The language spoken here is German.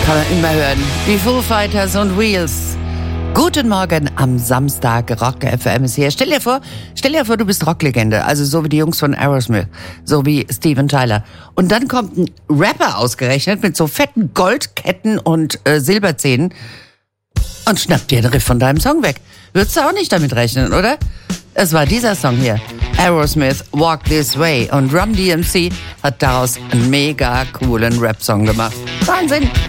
kann man immer hören. Die Foo Fighters und Wheels. Guten Morgen am Samstag, Rock FM ist hier. Stell dir vor, du bist Rocklegende, also so wie die Jungs von Aerosmith, so wie Steven Tyler. Und dann kommt ein Rapper ausgerechnet mit so fetten Goldketten und Silberzähnen und schnappt dir den Riff von deinem Song weg. Würdest du auch nicht damit rechnen, oder? Es war dieser Song hier, Aerosmith, Walk This Way. Und Run DMC hat daraus einen mega coolen Rap-Song gemacht. Wahnsinn!